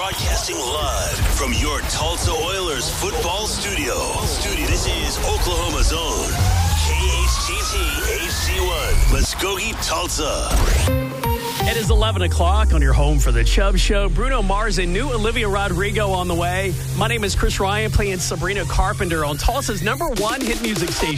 Broadcasting live from your Tulsa Oilers football studio. This is Oklahoma's own KHTT HD1, Muskogee, Tulsa. It is 11 o'clock on your home for the Chubb Show. Bruno Mars and new Olivia Rodrigo on the way. My name is Chris Ryan, playing Sabrina Carpenter on Tulsa's #1 hit music station.